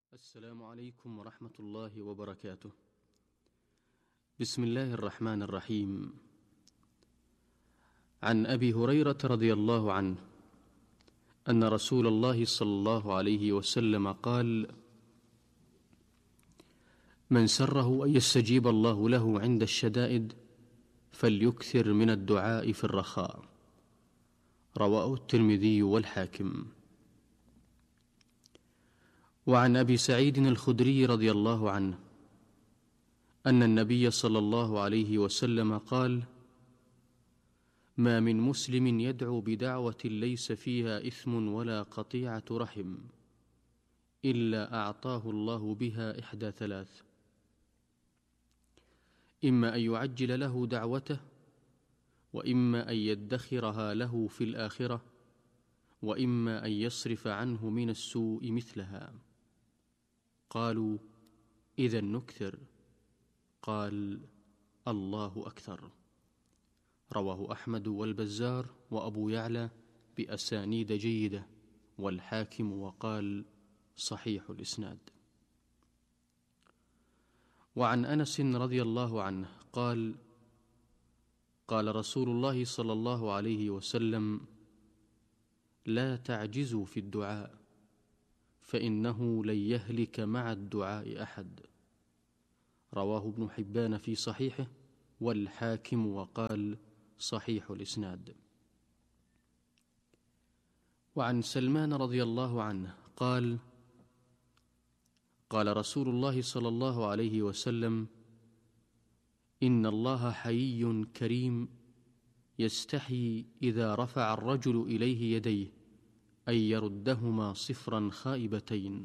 السلام عليكم ورحمة الله وبركاته. بسم الله الرحمن الرحيم. عن أبي هريرة رضي الله عنه أن رسول الله صلى الله عليه وسلم قال: من سره أن يستجيب الله له عند الشدائد فليكثر من الدعاء في الرخاء. رواه الترمذي والحاكم. وعن أبي سعيد الخدري رضي الله عنه أن النبي صلى الله عليه وسلم قال: ما من مسلم يدعو بدعوة ليس فيها إثم ولا قطيعة رحم إلا أعطاه الله بها إحدى ثلاث: إما أن يعجل له دعوته، وإما أن يدخرها له في الآخرة، وإما أن يصرف عنه من السوء مثلها. قالوا: إذا نكثر. قال: الله أكثر. رواه أحمد والبزار وأبو يعلى بأسانيد جيدة، والحاكم وقال: صحيح الإسناد. وعن أنس رضي الله عنه قال: قال رسول الله صلى الله عليه وسلم: لا تعجزوا في الدعاء، فإنه لن يهلك مع الدعاء أحد. رواه ابن حبان في صحيحه، والحاكم وقال: صحيح الإسناد. وعن سلمان رضي الله عنه قال: قال رسول الله صلى الله عليه وسلم: إن الله حيي كريم يستحيي إذا رفع الرجل إليه يديه أن يردهما صفرا خائبتين.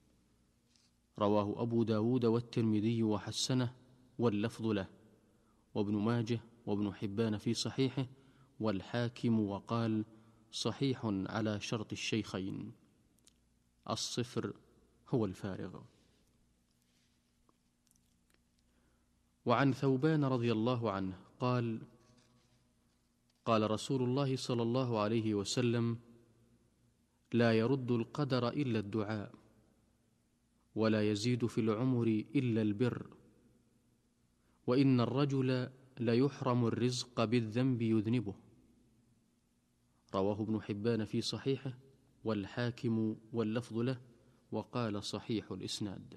رواه أبو داود والترمذي وحسنه، واللفظ له، وابن ماجه وابن حبان في صحيحه، والحاكم وقال: صحيح على شرط الشيخين. الصفر هو الفارغ. وعن ثوبان رضي الله عنه قال: قال رسول الله صلى الله عليه وسلم: لا يرد القدر إلا الدعاء، ولا يزيد في العمر إلا البر، وإن الرجل ليحرم الرزق بالذنب يذنبه. رواه ابن حبان في صحيحه، والحاكم واللفظ له، وقال: صحيح الإسناد.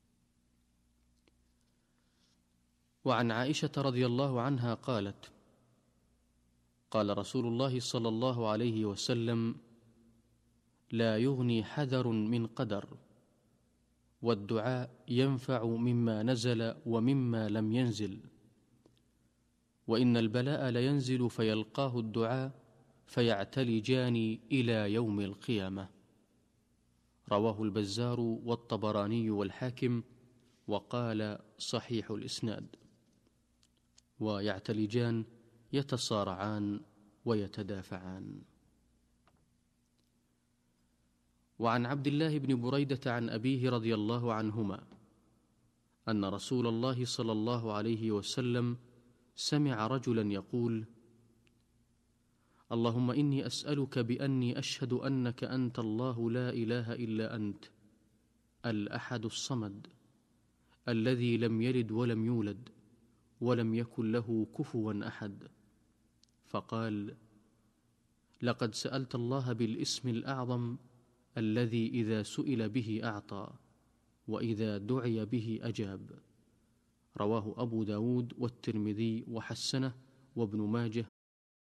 وعن عائشة رضي الله عنها قالت: قال رسول الله صلى الله عليه وسلم: لا يغني حذر من قدر، والدعاء ينفع مما نزل ومما لم ينزل، وإن البلاء لينزل فيلقاه الدعاء فيعتلجان إلى يوم القيامة. رواه البزار والطبراني والحاكم، وقال: صحيح الإسناد. ويعتلجان يتصارعان ويتدافعان. وعن عبد الله بن بريدة عن أبيه رضي الله عنهما أن رسول الله صلى الله عليه وسلم سمع رجلا يقول: اللهم إني أسألك بأني أشهد أنك أنت الله لا إله إلا أنت، الأحد الصمد، الذي لم يلد ولم يولد ولم يكن له كفوا أحد. فقال: لقد سألت الله بالاسم الأعظم الذي إذا سئل به أعطى، وإذا دعي به أجاب. رواه أبو داود والترمذي وحسنه، وابن ماجه